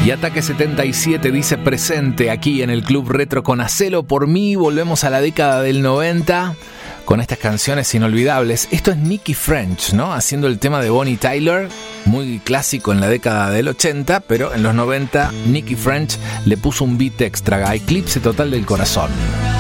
Y Ataque 77 dice presente aquí en el Club Retro con Hacelo por mí. Volvemos a la década del 90 con estas canciones inolvidables. Esto es Nicky French, ¿no? Haciendo el tema de Bonnie Tyler, muy clásico en la década del 80, pero en los 90 Nicky French le puso un beat extra, Eclipse Total del Corazón.